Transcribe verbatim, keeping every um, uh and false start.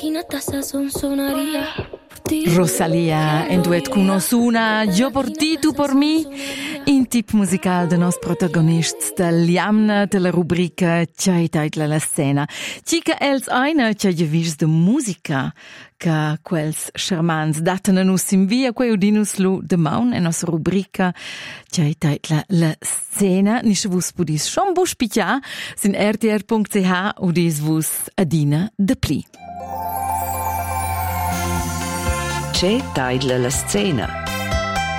Rosalia en duet con Osuna, Io por ti, tu por mi, in tip musical de nos protagonist dell'amna della rubrica C'hai taitla la scena. Cica els eine c'hai gevis de musica, che quels charmants datano nus in via, quei udinus lu de maun en nos rubrica C'hai taitla la scena. Nisce vus pudis schon busch pitia, sin r t r punct c h udis vus adina de pli. C'è taitla la scena.